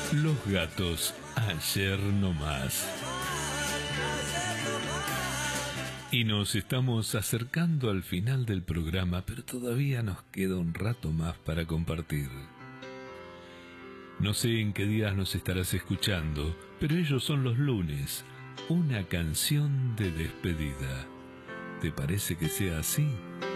Los gatos, ayer no más. Y nos estamos acercando al final del programa, pero todavía nos queda un rato más para compartir. No sé en qué días nos estarás escuchando, pero ellos son los lunes, una canción de despedida. ¿Te parece que sea así?